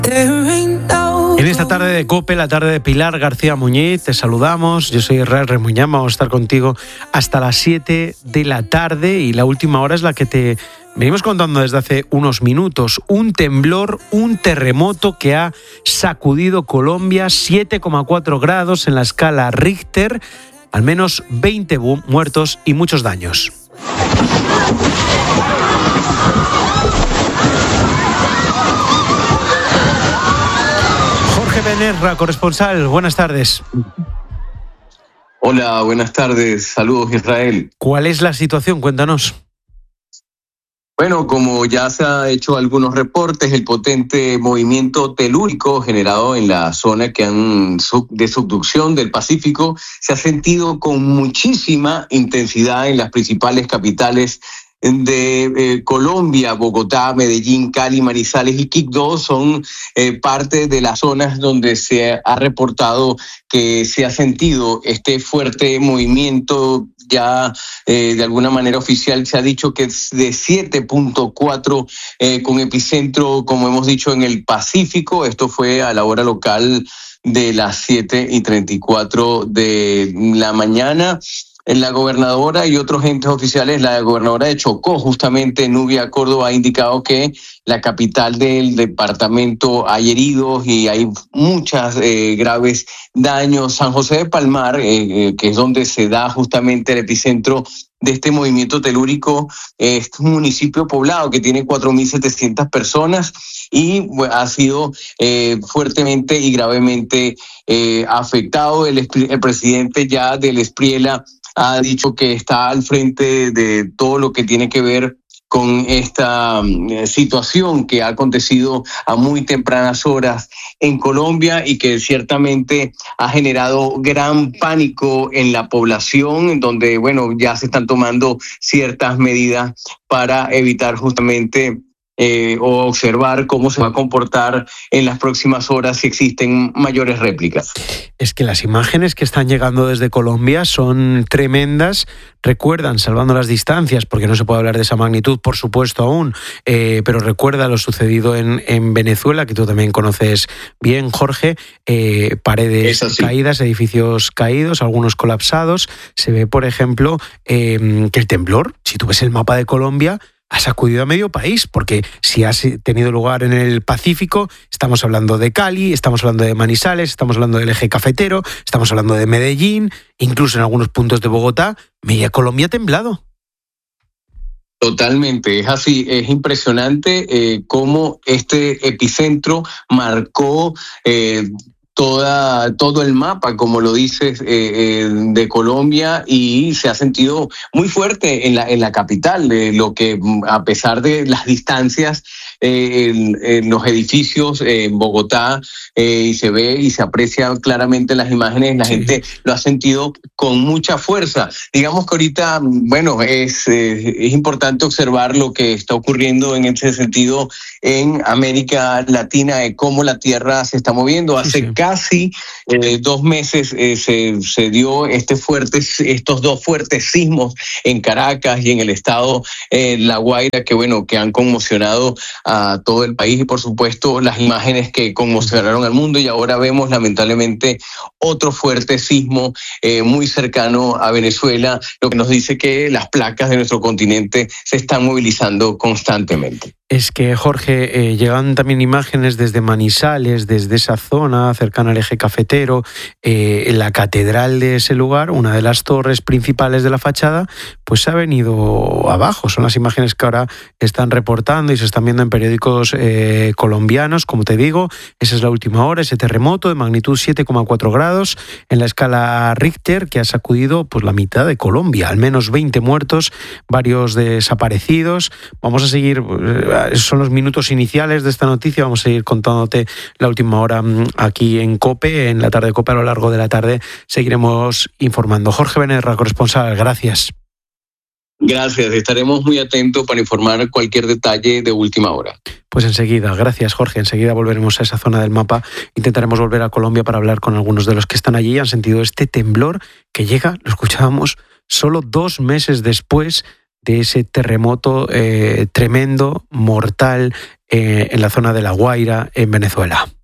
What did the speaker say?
En esta tarde de COPE, la tarde de Pilar García Muñiz, te saludamos. Yo soy Israel Remuñán, vamos a estar contigo hasta las 7 de la tarde y la última hora es la que te venimos contando desde hace unos minutos. Un temblor, un terremoto que ha sacudido Colombia, 7,4 grados en la escala Richter, al menos 20 muertos y muchos daños. Jorge Benerra, corresponsal, buenas tardes. Hola, buenas tardes, saludos Israel. ¿Cuál es la situación? Cuéntanos. Bueno, como ya se ha hecho algunos reportes, el potente movimiento telúrico generado en la zona de subducción del Pacífico se ha sentido con muchísima intensidad en las principales capitales de Colombia. Bogotá, Medellín, Cali, Manizales y Quibdó son parte de las zonas donde se ha reportado que se ha sentido este fuerte movimiento. Ya de alguna manera oficial se ha dicho que es de 7.4 con epicentro, como hemos dicho, en el Pacífico. Esto fue a la hora local de las 7:34 de la mañana. La gobernadora y otros entes oficiales, la gobernadora de Chocó, justamente Nubia Córdoba, ha indicado que la capital del departamento hay heridos y hay muchas graves daños. San José de Palmar, que es donde se da justamente el epicentro de este movimiento telúrico, es un municipio poblado que tiene 4.700 personas y ha sido fuertemente y gravemente afectado. El presidente ya del Espriela ha dicho que está al frente de todo lo que tiene que ver con esta situación que ha acontecido a muy tempranas horas en Colombia y que ciertamente ha generado gran pánico en la población, donde, bueno, ya se están tomando ciertas medidas para evitar justamente o observar cómo se va a comportar en las próximas horas si existen mayores réplicas. Es que las imágenes que están llegando desde Colombia son tremendas. Recuerdan, salvando las distancias, porque no se puede hablar de esa magnitud, por supuesto, aún, pero recuerda lo sucedido en Venezuela, que tú también conoces bien, Jorge, paredes caídas, edificios caídos, algunos colapsados. Se ve, por ejemplo, que el temblor, si tú ves el mapa de Colombia, ha sacudido a medio país, porque si ha tenido lugar en el Pacífico, estamos hablando de Cali, estamos hablando de Manizales, estamos hablando del eje cafetero, estamos hablando de Medellín, incluso en algunos puntos de Bogotá, media Colombia ha temblado. Totalmente, es así, es impresionante cómo este epicentro marcó todo el mapa, como lo dices, de Colombia, y se ha sentido muy fuerte en la capital, lo que a pesar de las distancias, en los edificios en Bogotá, y se ve y se aprecia claramente en las imágenes, la gente lo ha sentido con mucha fuerza. Digamos que ahorita, bueno, es importante observar lo que está ocurriendo en ese sentido en América Latina, de cómo la Tierra se está moviendo. Hace casi 2 meses se dio estos 2 fuertes sismos en Caracas y en el estado La Guaira, que han conmocionado a todo el país, y por supuesto las imágenes que conmocionaron al mundo, y ahora vemos lamentablemente otro fuerte sismo muy cercano a Venezuela, lo que nos dice que las placas de nuestro continente se están movilizando constantemente. Es que, Jorge, llegan también imágenes desde Manizales, desde esa zona cercana al eje cafetero, la catedral de ese lugar, una de las torres principales de la fachada, pues se ha venido abajo. Son las imágenes que ahora están reportando y se están viendo en periódicos colombianos. Como te digo, esa es la última hora, ese terremoto de magnitud 7,4 grados en la escala Richter, que ha sacudido pues la mitad de Colombia, al menos 20 muertos, varios desaparecidos. Vamos a seguir, son los minutos iniciales de esta noticia, vamos a seguir contándote la última hora aquí en COPE, en la tarde de COPE. A lo largo de la tarde seguiremos informando. Jorge Benerra, corresponsal, gracias. Gracias, estaremos muy atentos para informar cualquier detalle de última hora. Pues enseguida, gracias Jorge, enseguida volveremos a esa zona del mapa, intentaremos volver a Colombia para hablar con algunos de los que están allí y han sentido este temblor que llega, lo escuchábamos, solo 2 meses después de ese terremoto tremendo, mortal, en la zona de La Guaira, en Venezuela.